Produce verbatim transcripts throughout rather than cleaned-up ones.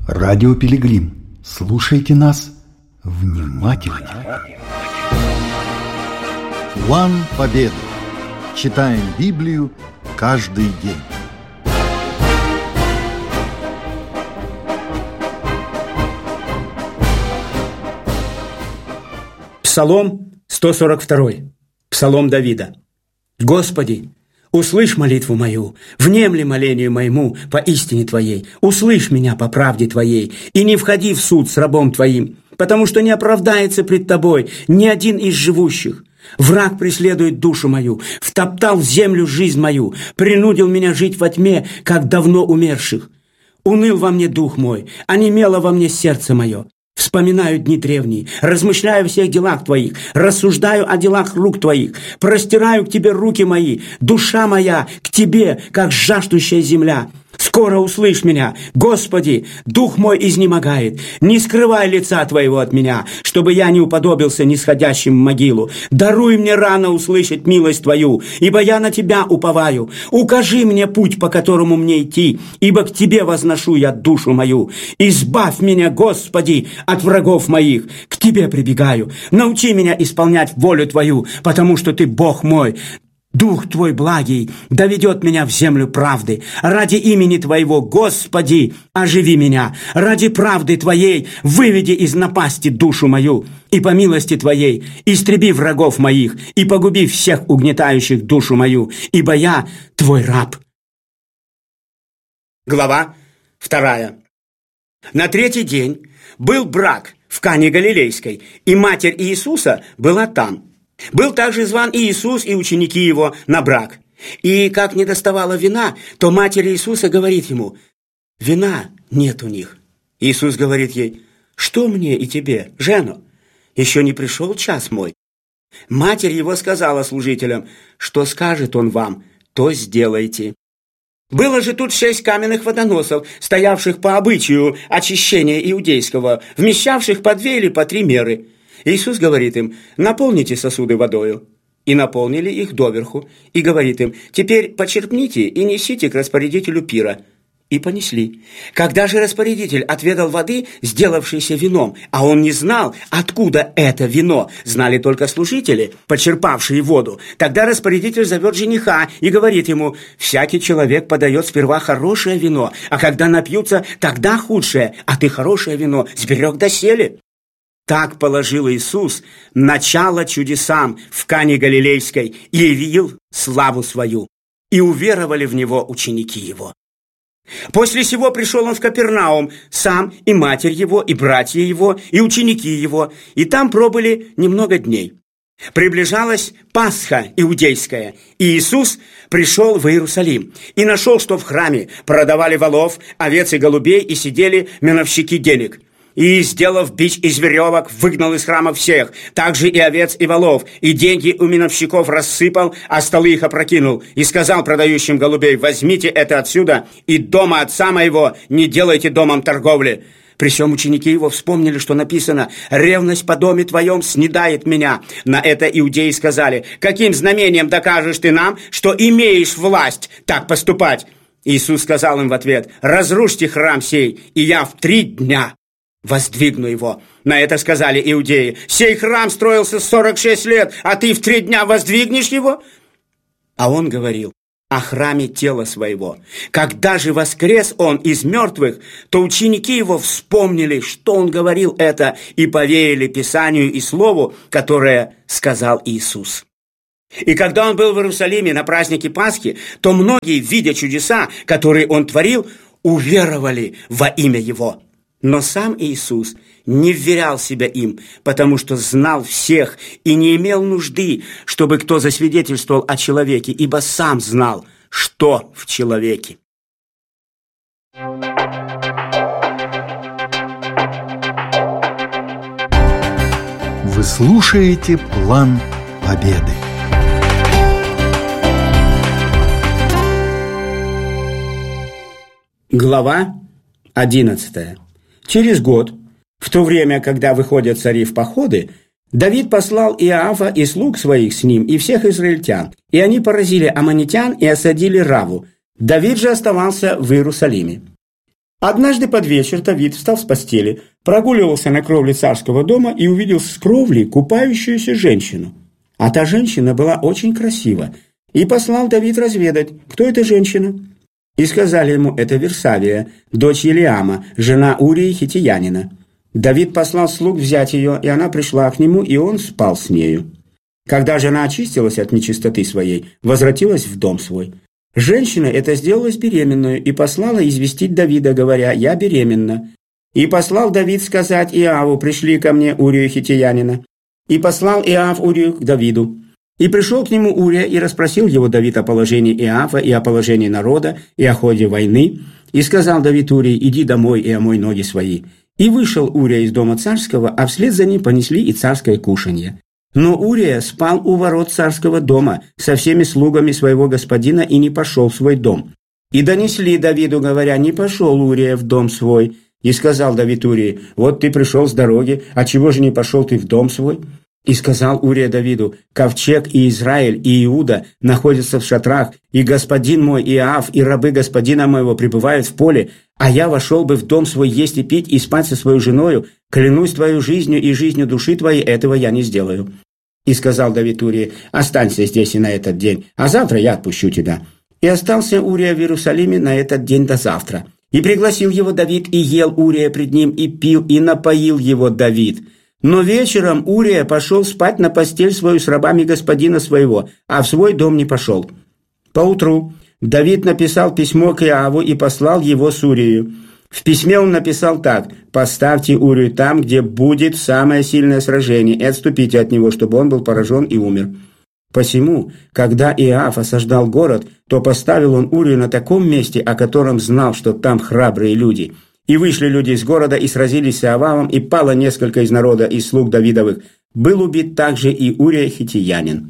Радио Пилигрим. Слушайте нас внимательно. План победы. Читаем Библию каждый день. Псалом сто сорок два. Псалом Давида. Господи, услышь молитву мою, внемли молению моему по истине Твоей, услышь меня по правде Твоей, и не входи в суд с рабом Твоим, потому что не оправдается пред Тобой ни один из живущих. Враг преследует душу мою, втоптал в землю жизнь мою, принудил меня жить во тьме, как давно умерших. Уныл во мне дух мой, онемело во мне сердце мое. Вспоминаю дни древние, размышляю о всех делах Твоих, рассуждаю о делах рук Твоих, простираю к Тебе руки мои, душа моя к Тебе, как жаждущая земля. Скоро услышь меня, Господи, дух мой изнемогает. Не скрывай лица Твоего от меня, чтобы я не уподобился нисходящим в могилу. Даруй мне рано услышать милость Твою, ибо я на Тебя уповаю. Укажи мне путь, по которому мне идти, ибо к Тебе возношу я душу мою. Избавь меня, Господи, от врагов моих. К Тебе прибегаю. Научи меня исполнять волю Твою, потому что Ты Бог мой. Дух Твой благий доведет меня в землю правды. Ради имени Твоего, Господи, оживи меня. Ради правды Твоей выведи из напасти душу мою. И по милости Твоей истреби врагов моих и погуби всех угнетающих душу мою, ибо я Твой раб. Глава вторая. На третий день был брак в Кане Галилейской, и матерь Иисуса была там. Был также зван Иисус и ученики его на брак. И как не доставало вина, то матерь Иисуса говорит ему: «Вина нет у них». Иисус говорит ей: «Что мне и тебе, жено? Еще не пришел час мой». Матерь его сказала служителям: «Что скажет он вам, то сделайте». Было же тут шесть каменных водоносов, стоявших по обычаю очищения иудейского, вмещавших по две или по три меры. Иисус говорит им: наполните сосуды водою. И наполнили их доверху. И говорит им: теперь почерпните и несите к распорядителю пира. И понесли. Когда же распорядитель отведал воды, сделавшейся вином, а он не знал, откуда это вино, знали только служители, почерпавшие воду, тогда распорядитель зовет жениха и говорит ему: всякий человек подает сперва хорошее вино, а когда напьются, тогда худшее, а ты хорошее вино сберег доселе. Так положил Иисус начало чудесам в Кане Галилейской и явил славу свою, и уверовали в Него ученики Его. После сего пришел Он в Капернаум, сам и матерь Его, и братья Его, и ученики Его, и там пробыли немного дней. Приближалась Пасха иудейская, и Иисус пришел в Иерусалим и нашел, что в храме продавали волов, овец и голубей, и сидели меновщики денег. И, сделав бич из веревок, выгнал из храма всех, также и овец, и волов, и деньги у миновщиков рассыпал, а столы их опрокинул, и сказал продающим голубей: возьмите это отсюда, и дома отца моего не делайте домом торговли. При всем ученики его вспомнили, что написано: ревность по доме твоем снедает меня. На это иудеи сказали: каким знамением докажешь ты нам, что имеешь власть так поступать? Иисус сказал им в ответ: разрушьте храм сей, и я в три дня воздвигну его. На это сказали иудеи: сей храм строился сорок шесть лет, а ты в три дня воздвигнешь его? А он говорил о храме тела своего. Когда же воскрес он из мертвых, то ученики его вспомнили, что он говорил это, и поверили Писанию и Слову, которое сказал Иисус. И когда он был в Иерусалиме на празднике Пасхи, то многие, видя чудеса, которые он творил, уверовали во имя его. Но сам Иисус не вверял себя им, потому что знал всех и не имел нужды, чтобы кто засвидетельствовал о человеке, ибо сам знал, что в человеке. Вы слушаете «План победы». Глава одиннадцатая. Через год, в то время, когда выходят цари в походы, Давид послал Иоафа и слуг своих с ним, и всех израильтян, и они поразили аммонитян и осадили Раву. Давид же оставался в Иерусалиме. Однажды под вечер Давид встал с постели, прогуливался на кровле царского дома и увидел с кровли купающуюся женщину. А та женщина была очень красива. И послал Давид разведать, кто эта женщина. И сказали ему, это Версавия, дочь Елиама, жена Урии хиттеянина. Давид послал слуг взять ее, и она пришла к нему, и он спал с нею. Когда жена очистилась от нечистоты своей, возвратилась в дом свой. Женщина эта сделалась беременную и послала известить Давида, говоря, «Я беременна». И послал Давид сказать Иаву, «Пришли ко мне Урию хиттеянина». И послал Иав Урию к Давиду. И пришел к нему Урия, и расспросил его Давид о положении Иава и о положении народа, и о ходе войны. И сказал Давид Урии, «Иди домой и омой ноги свои». И вышел Урия из дома царского, а вслед за ним понесли и царское кушанье. Но Урия спал у ворот царского дома со всеми слугами своего господина и не пошел в свой дом. И донесли Давиду, говоря, «Не пошел Урия в дом свой». И сказал Давид Урии, «Вот ты пришел с дороги, а чего же не пошел ты в дом свой?» И сказал Урия Давиду, «Ковчег и Израиль, и Иуда находятся в шатрах, и господин мой Иав, и рабы господина моего пребывают в поле, а я вошел бы в дом свой есть и пить, и спать со своей женою, клянусь твою жизнью и жизнью души твоей, этого я не сделаю». И сказал Давид Урии, «Останься здесь и на этот день, а завтра я отпущу тебя». И остался Урия в Иерусалиме на этот день до завтра. И пригласил его Давид, и ел Урия пред ним, и пил, и напоил его Давид. Но вечером Урия пошел спать на постель свою с рабами господина своего, а в свой дом не пошел. Поутру Давид написал письмо к Иаву и послал его с Урию. В письме он написал так: «Поставьте Урию там, где будет самое сильное сражение, и отступите от него, чтобы он был поражен и умер». Посему, когда Иав осаждал город, то поставил он Урию на таком месте, о котором знал, что там храбрые люди. И вышли люди из города, и сразились с Иавом, и пало несколько из народа, из слуг Давидовых. Был убит также и Урия хиттеянин.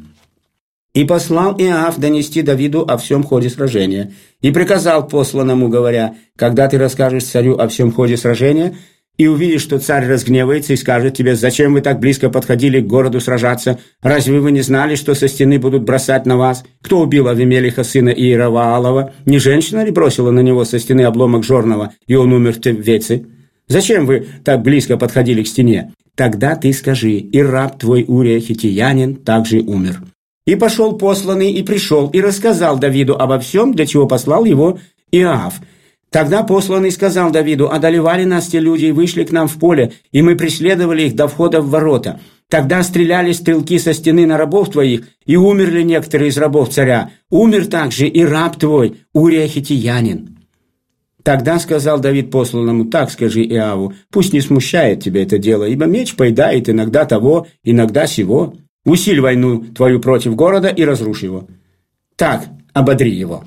И послал Иав донести Давиду о всем ходе сражения. И приказал посланному, говоря, «Когда ты расскажешь царю о всем ходе сражения, и увидишь, что царь разгневается и скажет тебе, зачем вы так близко подходили к городу сражаться? Разве вы не знали, что со стены будут бросать на вас? Кто убил Авимелиха, сына Иероваалова? Не женщина ли бросила на него со стены обломок жорного, и он умер в Теввеце? Зачем вы так близко подходили к стене? Тогда ты скажи, и раб твой Урия хиттеянин также умер». И пошел посланный, и пришел, и рассказал Давиду обо всем, для чего послал его Иав. Тогда посланный сказал Давиду, «Одолевали нас те люди и вышли к нам в поле, и мы преследовали их до входа в ворота. Тогда стреляли стрелки со стены на рабов твоих, и умерли некоторые из рабов царя. Умер также и раб твой, Урия хиттеянин». Тогда сказал Давид посланному, «Так скажи Иаву, пусть не смущает тебя это дело, ибо меч поедает иногда того, иногда сего. Усиль войну твою против города и разрушь его. Так, ободри его».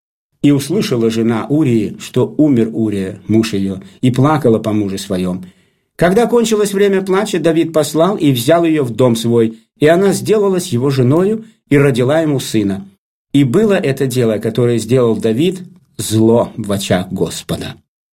И услышала жена Урии, что умер Урия, муж ее, и плакала по муже своем. Когда кончилось время плача, Давид послал и взял ее в дом свой, и она сделалась его женою и родила ему сына. И было это дело, которое сделал Давид, зло в очах Господа.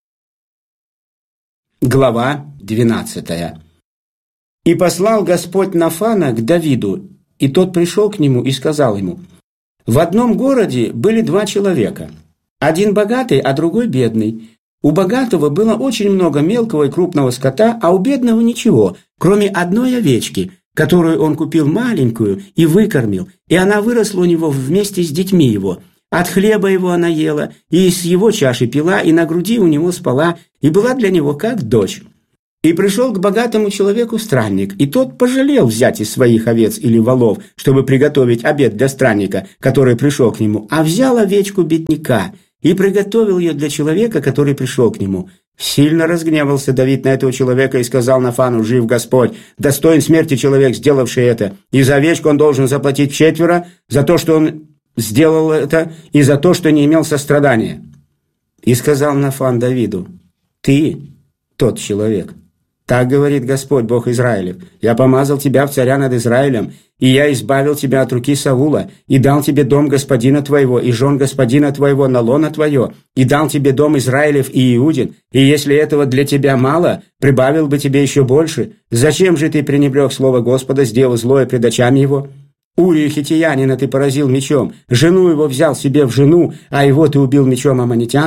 Глава двенадцатая. «И послал Господь Нафана к Давиду, и тот пришел к нему и сказал ему, в одном городе были два человека, один богатый, а другой бедный. У богатого было очень много мелкого и крупного скота, а у бедного ничего, кроме одной овечки, которую он купил маленькую и выкормил, и она выросла у него вместе с детьми его. От хлеба его она ела, и из его чаши пила, и на груди у него спала, и была для него как дочь. И пришел к богатому человеку странник, и тот пожалел взять из своих овец или волов, чтобы приготовить обед для странника, который пришел к нему, а взял овечку бедняка и приготовил ее для человека, который пришел к нему. Сильно разгневался Давид на этого человека и сказал Нафану, «Жив Господь, достоин смерти человек, сделавший это, и за овечку он должен заплатить четверо за то, что он сделал это, и за то, что не имел сострадания». И сказал Нафан Давиду, «Ты тот человек». Так говорит Господь, Бог Израилев, «Я помазал тебя в царя над Израилем, и я избавил тебя от руки Саула, и дал тебе дом господина твоего, и жен господина твоего на лоно твое, и дал тебе дом Израилев и Иудин, и если этого для тебя мало, прибавил бы тебе еще больше. Зачем же ты пренебрег слово Господа, сделал злое пред очами его? Урию хиттеянина ты поразил мечом, жену его взял себе в жену, а его ты убил мечом аммонитян».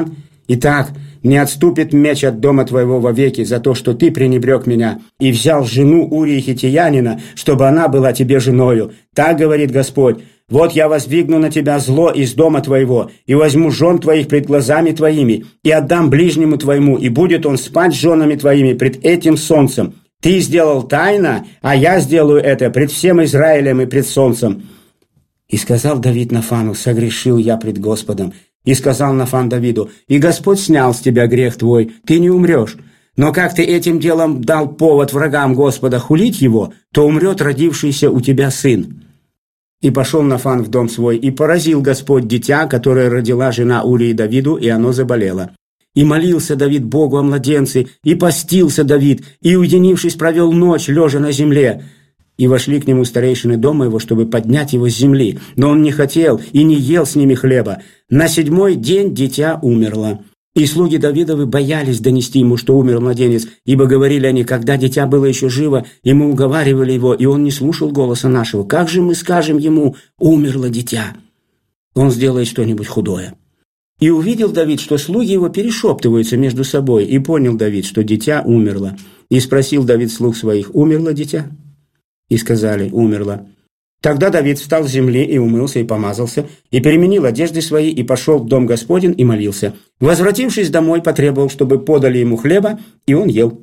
Итак, не отступит меч от дома твоего вовеки за то, что ты пренебрег меня и взял жену Урии Хиттеянина, чтобы она была тебе женою. Так говорит Господь: вот я воздвигну на тебя зло из дома твоего, и возьму жен твоих пред глазами твоими, и отдам ближнему твоему, и будет он спать с женами твоими пред этим солнцем. Ты сделал тайно, а я сделаю это пред всем Израилем и пред солнцем». И сказал Давид Нафану: «Согрешил я пред Господом». И сказал Нафан Давиду: «И Господь снял с тебя грех твой, ты не умрешь. Но как ты этим делом дал повод врагам Господа хулить его, то умрет родившийся у тебя сын». И пошел Нафан в дом свой, и поразил Господь дитя, которое родила жена Урии Давиду, и оно заболело. И молился Давид Богу о младенце, и постился Давид, и, уединившись, провел ночь, лежа на земле. И вошли к нему старейшины дома его, чтобы поднять его с земли. Но он не хотел и не ел с ними хлеба. На седьмой день дитя умерло. И слуги Давидовы боялись донести ему, что умер младенец, ибо говорили они: когда дитя было еще живо, и мы уговаривали его, и он не слушал голоса нашего. Как же мы скажем ему: умерло дитя? Он сделает что-нибудь худое. И увидел Давид, что слуги его перешептываются между собой, и понял Давид, что дитя умерло. И спросил Давид слуг своих: умерло дитя? И сказали: умерло. Тогда Давид встал с земли и умылся, и помазался, и переменил одежды свои, и пошел в дом Господень, и молился. Возвратившись домой, потребовал, чтобы подали ему хлеба, и он ел.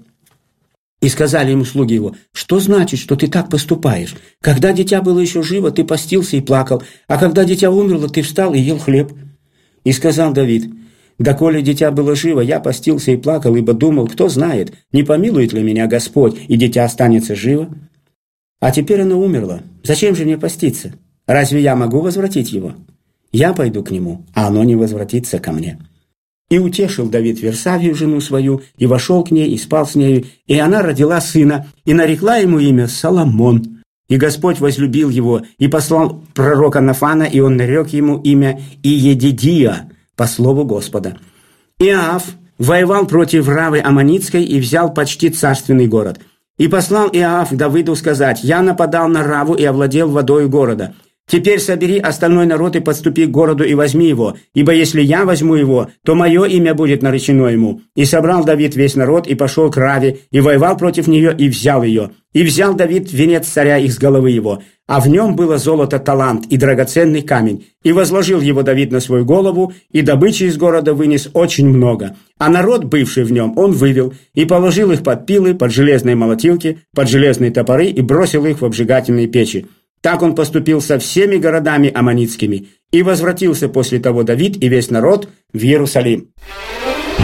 И сказали ему слуги его: что значит, что ты так поступаешь? Когда дитя было еще живо, ты постился и плакал, а когда дитя умерло, ты встал и ел хлеб. И сказал Давид: доколе дитя было живо, я постился и плакал, ибо думал, кто знает, не помилует ли меня Господь, и дитя останется живо? А теперь оно умерло. Зачем же мне поститься? Разве я могу возвратить его? Я пойду к нему, а оно не возвратится ко мне». И утешил Давид Версавию, жену свою, и вошел к ней, и спал с нею, и она родила сына, и нарекла ему имя Соломон. И Господь возлюбил его, и послал пророка Нафана, и он нарек ему имя Иедидия, по слову Господа. Иоав воевал против Равы Аммонитской и взял почти царственный город. И послал Иоав Давиду сказать: «Я нападал на Раву и овладел водою города. Теперь собери остальной народ и подступи к городу и возьми его, ибо если я возьму его, то мое имя будет наречено ему». И собрал Давид весь народ и пошел к Раве, и воевал против нее, и взял ее. И взял Давид венец царя их с головы его, а в нем было золото талант и драгоценный камень. И возложил его Давид на свою голову, и добычи из города вынес очень много. А народ, бывший в нем, он вывел, и положил их под пилы, под железные молотилки, под железные топоры, и бросил их в обжигательные печи. Так он поступил со всеми городами аммонитскими. И возвратился после того Давид и весь народ в Иерусалим.